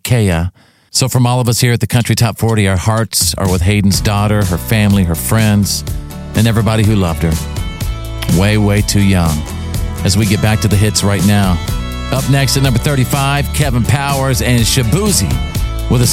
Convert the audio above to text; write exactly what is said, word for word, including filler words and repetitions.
Kea. So from all of us here at the Country Top forty, our hearts are with Hayden's daughter, her family, her friends, and everybody who loved her. Way, way too young. As we get back to the hits right now. Up next at number thirty-five, Kevin Powers and Shaboozey.